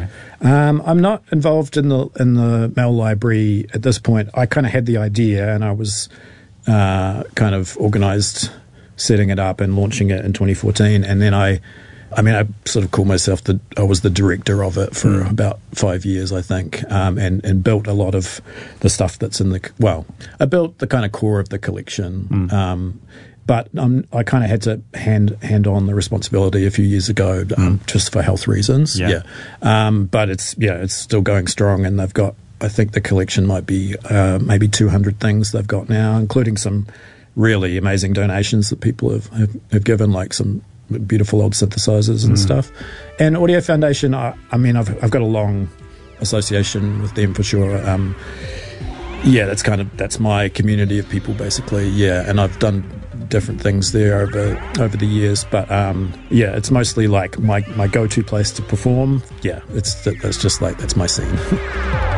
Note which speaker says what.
Speaker 1: I'm not involved in the Mel Library at this point. I kind of had the idea, and I was kind of organised setting it up and launching it in 2014, and then I sort of call myself I was the director of it for about 5 years, I think, and built a lot of the stuff that's in I built the kind of core of the collection, but I kind of had to hand on the responsibility a few years ago, just for health reasons. Yeah. But it's still going strong, and they've got, I think the collection might be maybe 200 things they've got now, including some really amazing donations that people have given, like some beautiful old synthesizers and stuff. And Audio Foundation, I've got a long association with them for sure. That's my community of people basically. Yeah, and I've done different things there over the years, but it's mostly like my go-to place to perform. Yeah, it's just like that's my scene.